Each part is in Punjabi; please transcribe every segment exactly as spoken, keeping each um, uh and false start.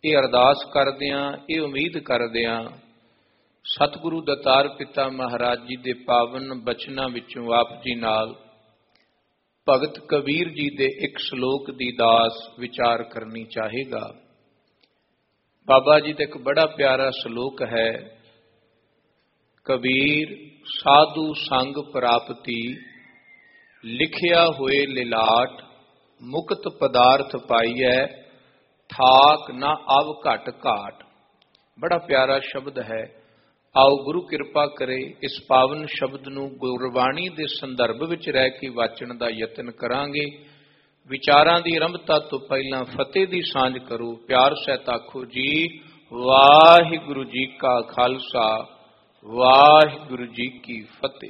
ਇਹ ਅਰਦਾਸ ਕਰਦਿਆਂ, ਇਹ ਉਮੀਦ ਕਰਦਿਆਂ ਸਤਿਗੁਰੂ ਦਾਤਾਰ ਪਿਤਾ ਮਹਾਰਾਜ ਜੀ ਦੇ ਪਾਵਨ ਬਚਨਾਂ ਵਿੱਚੋਂ ਆਪ ਜੀ ਨਾਲ ਭਗਤ ਕਬੀਰ ਜੀ ਦੇ ਇੱਕ ਸ਼ਲੋਕ ਦੀ ਦਾਸ ਵਿਚਾਰ ਕਰਨੀ ਚਾਹੇਗਾ। ਬਾਬਾ ਜੀ ਦਾ ਇੱਕ ਬੜਾ ਪਿਆਰਾ ਸ਼ਲੋਕ ਹੈ, ਕਬੀਰ ਸਾਧੂ ਸੰਗ ਪ੍ਰਾਪਤੀ ਲਿਖਿਆ ਹੋਏ ਲਿਲਾਟ, ਮੁਕਤ ਪਦਾਰਥ ਪਾਈਐ ਠਾਕ ਨਾ ਆਵ ਘਟ ਘਾਟ। ਬੜਾ ਪਿਆਰਾ ਸ਼ਬਦ ਹੈ। ਆਓ ਗੁਰੂ ਕਿਰਪਾ ਕਰੇ ਇਸ ਪਾਵਨ ਸ਼ਬਦ ਨੂੰ ਗੁਰਬਾਣੀ ਦੇ ਸੰਦਰਭ ਵਿੱਚ ਰਹਿ ਕੇ ਵਾਚਣ ਦਾ ਯਤਨ ਕਰਾਂਗੇ। ਵਿਚਾਰਾਂ ਦੀ ਆਰੰਭਤਾ ਤੋਂ ਪਹਿਲਾਂ ਫਤਿਹ ਦੀ ਸਾਂਝ ਕਰੋ। ਪਿਆਰ ਸਹਿਤ ਆਖੋ ਜੀ ਵਾਹਿਗੁਰੂ ਜੀ ਕਾ ਖਾਲਸਾ, ਵਾਹਿਗੁਰੂ ਜੀ ਕੀ ਫਤਿਹ।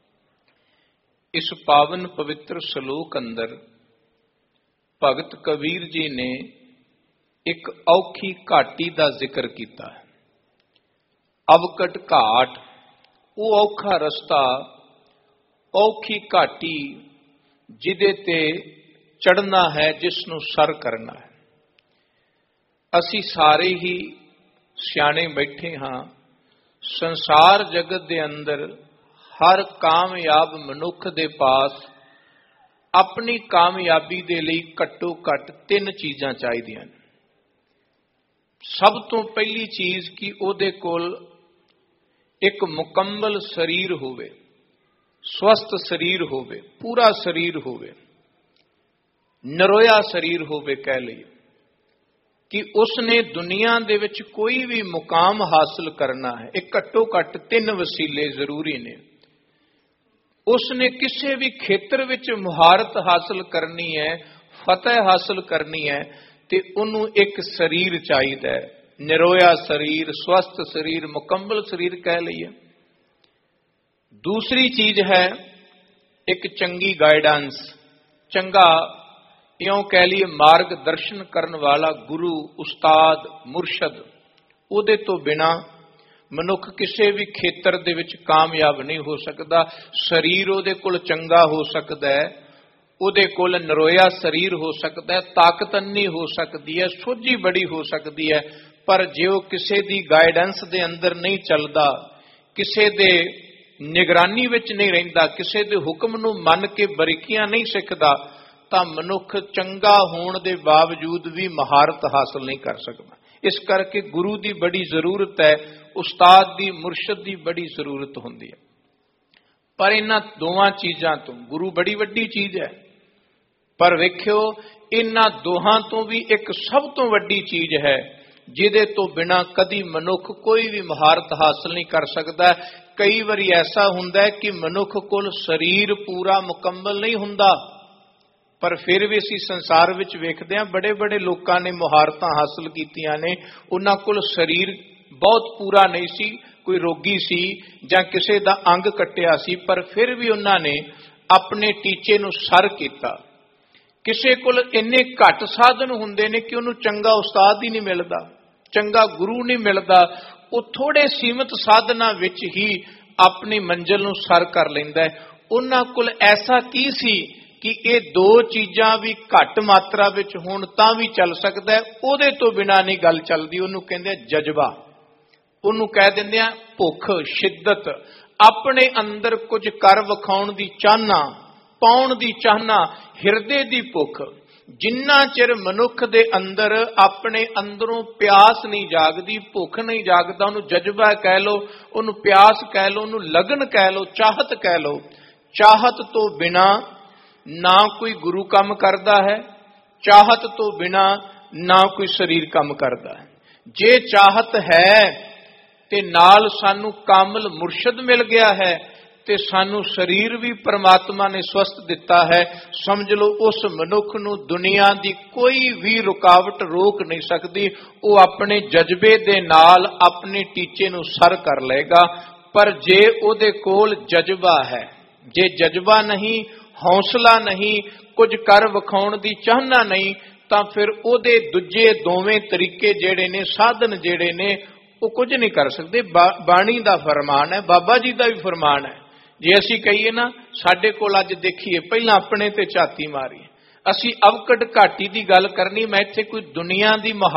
ਇਸ ਪਾਵਨ ਪਵਿੱਤਰ ਸ਼ਲੋਕ ਅੰਦਰ ਭਗਤ ਕਬੀਰ ਜੀ ਨੇ ਇੱਕ ਔਖੀ ਘਾਟੀ ਦਾ ਜ਼ਿਕਰ ਕੀਤਾ ਹੈ। ਅਵਕਟ ਘਾਟ, ਉਹ ਔਖਾ ਰਸਤਾ, ਔਖੀ ਘਾਟੀ ਜਿਹਦੇ ਤੇ ਚੜ੍ਹਨਾ ਹੈ, ਜਿਸ ਨੂੰ ਸਰ ਕਰਨਾ ਹੈ। ਅਸੀਂ ਸਾਰੇ ਹੀ ਸਿਆਣੇ ਬੈਠੇ ਹਾਂ। ਸੰਸਾਰ ਜਗਤ ਦੇ ਅੰਦਰ ਹਰ ਕਾਮਯਾਬ ਮਨੁੱਖ ਦੇ ਪਾਸ ਆਪਣੀ ਕਾਮਯਾਬੀ ਦੇ ਲਈ ਘੱਟੋ ਘੱਟ ਤਿੰਨ ਚੀਜ਼ਾਂ ਚਾਹੀਦੀਆਂ ਨੇ। ਸਭ ਤੋਂ ਪਹਿਲੀ ਚੀਜ਼ ਕਿ ਉਹਦੇ ਕੋਲ ਇੱਕ ਮੁਕੰਮਲ ਸਰੀਰ ਹੋਵੇ, ਸਵਸਥ ਸਰੀਰ ਹੋਵੇ, ਪੂਰਾ ਸਰੀਰ ਹੋਵੇ, ਨਰੋਇਆ ਸਰੀਰ ਹੋਵੇ। ਕਹਿ ਲਈਏ ਕਿ ਉਸਨੇ ਦੁਨੀਆ ਦੇ ਵਿੱਚ ਕੋਈ ਵੀ ਮੁਕਾਮ ਹਾਸਲ ਕਰਨਾ ਹੈ, ਇਹ ਘੱਟੋ ਘੱਟ ਤਿੰਨ ਵਸੀਲੇ ਜ਼ਰੂਰੀ ਨੇ। ਉਸਨੇ ਕਿਸੇ ਵੀ ਖੇਤਰ ਵਿੱਚ ਮੁਹਾਰਤ ਹਾਸਲ ਕਰਨੀ ਹੈ, ਫਤਿਹ ਹਾਸਲ ਕਰਨੀ ਹੈ, ਤੇ ਉਹਨੂੰ ਇੱਕ ਸਰੀਰ ਚਾਹੀਦਾ ਹੈ, ਨਿਰੋਇਆ ਸਰੀਰ, ਸਵਸਥ ਸਰੀਰ, ਮੁਕੰਮਲ ਸਰੀਰ ਕਹਿ ਲਈਏ। ਦੂਸਰੀ ਚੀਜ਼ ਹੈ ਇੱਕ ਚੰਗੀ ਗਾਈਡੈਂਸ, ਚੰਗਾ ਇਉਂ ਕਹਿ ਲਈਏ ਮਾਰਗ ਦਰਸ਼ਨ ਕਰਨ ਵਾਲਾ ਗੁਰੂ, ਉਸਤਾਦ, ਮੁਰਸ਼ਦ। ਉਹਦੇ ਤੋਂ ਬਿਨਾਂ ਮਨੁੱਖ ਕਿਸੇ ਵੀ ਖੇਤਰ ਦੇ ਵਿੱਚ ਕਾਮਯਾਬ ਨਹੀਂ ਹੋ ਸਕਦਾ। ਸਰੀਰ ਉਹਦੇ ਕੋਲ ਚੰਗਾ ਹੋ ਸਕਦਾ ਹੈ, ਉਹਦੇ ਕੋਲ ਨਰੋਇਆ ਸਰੀਰ ਹੋ ਸਕਦਾ ਹੈ, ਤਾਕਤ ਅੰਨੀ ਹੋ ਸਕਦੀ ਹੈ, ਸੋਝੀ ਬੜੀ ਹੋ ਸਕਦੀ ਹੈ, ਪਰ ਜੇ ਉਹ ਕਿਸੇ ਦੀ ਗਾਈਡੈਂਸ ਦੇ ਅੰਦਰ ਨਹੀਂ ਚੱਲਦਾ, ਕਿਸੇ ਦੇ ਨਿਗਰਾਨੀ ਵਿੱਚ ਨਹੀਂ ਰਹਿੰਦਾ, ਕਿਸੇ ਦੇ ਹੁਕਮ ਨੂੰ ਮੰਨ ਕੇ ਬਰੀਕੀਆਂ ਨਹੀਂ ਸਿੱਖਦਾ, ਤਾਂ ਮਨੁੱਖ ਚੰਗਾ ਹੋਣ ਦੇ ਬਾਵਜੂਦ ਵੀ ਮਹਾਰਤ ਹਾਸਲ ਨਹੀਂ ਕਰ ਸਕਦਾ। ਇਸ ਕਰਕੇ ਗੁਰੂ ਦੀ ਬੜੀ ਜ਼ਰੂਰਤ ਹੈ, ਉਸਤਾਦ ਦੀ, ਮੁਰਸ਼ਦ ਦੀ ਬੜੀ ਜ਼ਰੂਰਤ ਹੁੰਦੀ ਹੈ। ਪਰ ਇਹਨਾਂ ਦੋਵਾਂ ਚੀਜ਼ਾਂ ਤੋਂ, ਗੁਰੂ ਬੜੀ ਵੱਡੀ ਚੀਜ਼ ਹੈ, ਪਰ ਵੇਖਿਓ ਇਹਨਾਂ ਦੋਹਾਂ ਤੋਂ ਵੀ ਇੱਕ ਸਭ ਤੋਂ ਵੱਡੀ ਚੀਜ਼ ਹੈ ਜਿਹਦੇ ਤੋਂ ਬਿਨਾਂ ਕਦੀ ਮਨੁੱਖ ਕੋਈ ਵੀ ਮਹਾਰਤ ਹਾਸਲ ਨਹੀਂ ਕਰ ਸਕਦਾ। ਕਈ ਵਾਰੀ ਐਸਾ ਹੁੰਦਾ ਹੈ ਕਿ ਮਨੁੱਖ ਕੋਲ ਸਰੀਰ ਪੂਰਾ ਮੁਕੰਮਲ ਨਹੀਂ ਹੁੰਦਾ, ਪਰ ਫਿਰ ਵੀ ਅਸੀਂ ਸੰਸਾਰ ਵਿੱਚ ਵੇਖਦੇ ਹਾਂ ਬੜੇ ਬੜੇ ਲੋਕਾਂ ਨੇ ਮੁਹਾਰਤਾਂ ਹਾਸਲ ਕੀਤੀਆਂ ਨੇ। ਉਹਨਾਂ ਕੋਲ ਸਰੀਰ ਬਹੁਤ ਪੂਰਾ ਨਹੀਂ ਸੀ, ਕੋਈ ਰੋਗੀ ਸੀ ਜਾਂ ਕਿਸੇ ਦਾ ਅੰਗ ਕੱਟਿਆ ਸੀ, ਪਰ ਫਿਰ ਵੀ ਉਹਨਾਂ ਨੇ ਆਪਣੇ ਟੀਚੇ ਨੂੰ ਸਰ ਕੀਤਾ। ਕਿਸੇ ਕੋਲ ਇੰਨੇ ਘੱਟ ਸਾਧਨ ਹੁੰਦੇ ਨੇ ਕਿ ਉਹਨੂੰ ਚੰਗਾ ਉਸਤਾਦ ਹੀ ਨਹੀਂ ਮਿਲਦਾ, ਚੰਗਾ ਗੁਰੂ ਨਹੀਂ ਮਿਲਦਾ। ਉਹ ਥੋੜੇ ਸੀਮਤ ਸਾਧਨਾਂ ਵਿੱਚ ਹੀ ਆਪਣੀ ਮੰਜ਼ਿਲ ਨੂੰ ਸਰ ਕਰ ਲੈਂਦਾ ਹੈ। ਉਹਨਾਂ ਕੋਲ ਐਸਾ ਕੀ ਸੀ ਕਿ ਇਹ ਦੋ ਚੀਜ਼ਾਂ ਵੀ ਘੱਟ ਮਾਤਰਾ ਵਿੱਚ ਹੋਣ ਤਾਂ ਵੀ ਚੱਲ ਸਕਦਾ ਹੈ, ਉਹਦੇ ਤੋਂ ਬਿਨਾਂ ਨਹੀਂ ਗੱਲ ਚੱਲਦੀ। ਉਹਨੂੰ ਕਹਿੰਦੇ ਜਜ਼ਬਾ, ਉਹਨੂੰ ਕਹਿ ਦਿੰਦੇ ਆ ਭੁੱਖ, ਸ਼ਿੱਦਤ, ਆਪਣੇ ਅੰਦਰ ਕੁਝ ਕਰ ਵਿਖਾਉਣ ਦੀ ਚਾਹਨਾ, ਪਾਉਣ ਦੀ ਚਾਹਨਾ, ਹਿਰਦੇ ਦੀ ਭੁੱਖ। ਜਿੰਨਾ ਚਿਰ ਮਨੁੱਖ ਦੇ ਅੰਦਰ ਆਪਣੇ ਅੰਦਰੋਂ ਪਿਆਸ ਨਹੀਂ ਜਾਗਦੀ, ਭੁੱਖ ਨਹੀਂ ਜਾਗਦਾ, ਉਹਨੂੰ ਜਜ਼ਬਾ ਕਹਿ ਲਓ, ਉਹਨੂੰ ਪਿਆਸ ਕਹਿ ਲਓ, ਉਹਨੂੰ ਲਗਨ ਕਹਿ ਲਓ, ਚਾਹਤ ਕਹਿ ਲਓ। ਚਾਹਤ ਤੋਂ ਬਿਨਾਂ ਨਾ ਕੋਈ ਗੁਰੂ ਕੰਮ ਕਰਦਾ ਹੈ, ਚਾਹਤ ਤੋਂ ਬਿਨਾਂ ਨਾ ਕੋਈ ਸਰੀਰ ਕੰਮ ਕਰਦਾ ਹੈ। ਜੇ ਚਾਹਤ ਹੈ ਤੇ ਨਾਲ ਸਾਨੂੰ ਕਾਮਲ ਮੁਰਸ਼ਦ ਮਿਲ ਗਿਆ ਹੈ ਤੇ ਸਾਨੂੰ ਸਰੀਰ ਵੀ ਪਰਮਾਤਮਾ ਨੇ ਸਵਸਥ ਦਿੱਤਾ ਹੈ, ਸਮਝ ਲਓ ਉਸ ਮਨੁੱਖ ਨੂੰ ਦੁਨੀਆ ਦੀ ਕੋਈ ਵੀ ਰੁਕਾਵਟ ਰੋਕ ਨਹੀਂ ਸਕਦੀ। ਉਹ ਆਪਣੇ ਜਜ਼ਬੇ ਦੇ ਨਾਲ ਆਪਣੇ ਟੀਚੇ ਨੂੰ ਸਰ ਕਰ ਲਏਗਾ। ਪਰ ਜੇ ਉਹਦੇ ਕੋਲ ਜਜ਼ਬਾ ਹੈ, ਜੇ ਜਜ਼ਬਾ ਨਹੀਂ, ਹੌਸਲਾ ਨਹੀਂ, ਕੁਝ ਕਰ ਵਿਖਾਉਣ ਦੀ ਚਾਹਨਾ ਨਹੀਂ, ਤਾਂ ਫਿਰ ਉਹਦੇ ਦੂਜੇ ਦੋਵੇਂ ਤਰੀਕੇ ਜਿਹੜੇ ਨੇ, ਸਾਧਨ ਜਿਹੜੇ ਨੇ, ਉਹ ਕੁਝ ਨਹੀਂ ਕਰ ਸਕਦੇ। ਬਾਣੀ ਦਾ ਫਰਮਾਨ ਹੈ, ਬਾਬਾ ਜੀ ਦਾ ਵੀ ਫਰਮਾਨ ਹੈ। ਜੇ ਅਸੀਂ ਕਹੀਏ ਨਾ ਸਾਡੇ ਕੋਲ ਅੱਜ ਦੇਖੀਏ, ਪਹਿਲਾਂ ਆਪਣੇ ਤੇ ਝਾਤੀ ਮਾਰੀਏ, ਅਸੀਂ ਅਵਕਟ ਘਾਟੀ ਦੀ ਗੱਲ ਕਰਨੀ। ਮੈਂ ਇੱਥੇ ਕੋਈ ਦੁਨੀਆ ਦੀ